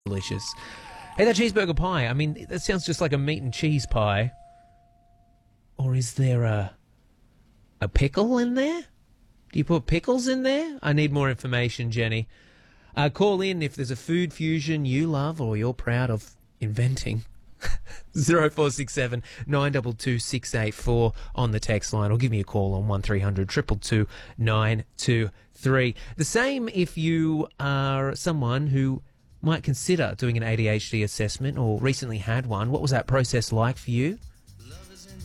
Delicious. Hey, that cheeseburger pie. I mean, that sounds just like a meat and cheese pie. Or is there a pickle in there? Do you put pickles in there? I need more information, Jenny. Call in if there's a food fusion you love or you're proud of inventing. 0467 922 684 on the text line, or give me a call on 1300 222 923. The same if you are someone who might consider doing an ADHD assessment or recently had one. What was that process like for you?